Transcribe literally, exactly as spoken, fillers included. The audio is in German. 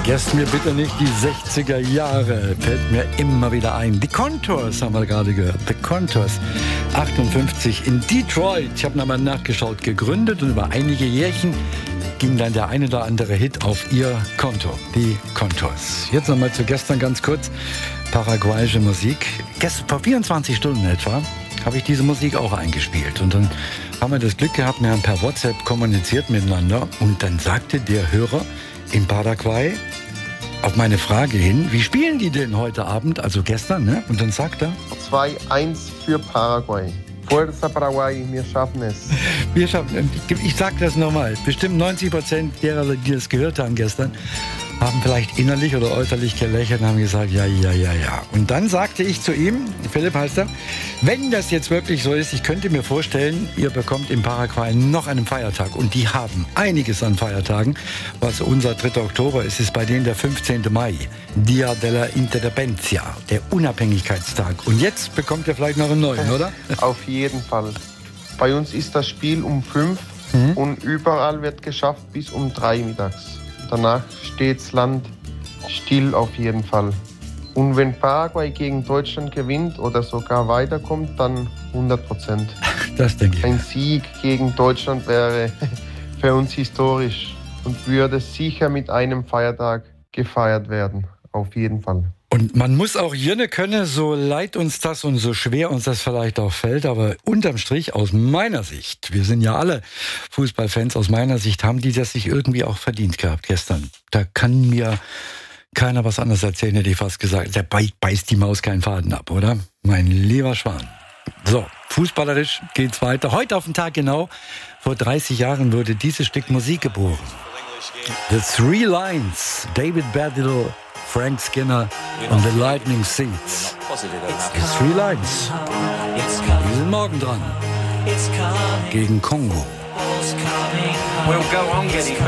Vergesst mir bitte nicht die sechziger Jahre, fällt mir immer wieder ein. Die Contours haben wir gerade gehört. The Contours, achtundfünfzig in Detroit. Ich habe nochmal nachgeschaut, gegründet und über einige Jährchen ging dann der eine oder andere Hit auf ihr Konto. Die Contours. Jetzt nochmal zu gestern ganz kurz. Paraguayische Musik. Gestern, vor vierundzwanzig Stunden etwa, habe ich diese Musik auch eingespielt. Und dann haben wir das Glück gehabt, wir haben per WhatsApp kommuniziert miteinander. Und dann sagte der Hörer in Paraguay auf meine Frage hin, wie spielen die denn heute Abend, also gestern, ne? Und dann sagt er... zwei eins für Paraguay. Fuerza Paraguay, wir schaffen es. Wir schaffen, ich sag das nochmal, bestimmt neunzig Prozent derer, die das gehört haben gestern, haben vielleicht innerlich oder äußerlich gelächelt und haben gesagt, ja, ja, ja, ja. Und dann sagte ich zu ihm, Philipp heißt er, wenn das jetzt wirklich so ist, ich könnte mir vorstellen, ihr bekommt in Paraguay noch einen Feiertag. Und die haben einiges an Feiertagen. Was unser dritter Oktober ist, ist bei denen der fünfzehnten Mai. Dia de la Independencia, der Unabhängigkeitstag. Und jetzt bekommt ihr vielleicht noch einen neuen, oder? Auf jeden Fall. Bei uns ist das Spiel um fünf mhm. und überall wird geschafft bis um drei mittags. Danach steht's Land still auf jeden Fall. Und wenn Paraguay gegen Deutschland gewinnt oder sogar weiterkommt, dann hundert Prozent. Das denke ich. Ein Sieg gegen Deutschland wäre für uns historisch und würde sicher mit einem Feiertag gefeiert werden. Auf jeden Fall. Und man muss auch Jönne können, so leid uns das und so schwer uns das vielleicht auch fällt, aber unterm Strich aus meiner Sicht, wir sind ja alle Fußballfans, aus meiner Sicht haben die das sich irgendwie auch verdient gehabt gestern. Da kann mir keiner was anderes erzählen, hätte ich fast gesagt. Der beißt die Maus keinen Faden ab, oder? Mein lieber Schwan. So, fußballerisch geht's weiter. Heute auf den Tag genau, vor dreißig Jahren wurde dieses Stück Musik geboren. The Three Lines, David Baddiel, Frank Skinner und The Lightning Seeds. The Three Lines. Wir sind morgen dran. Gegen Kongo. We'll go on getting back.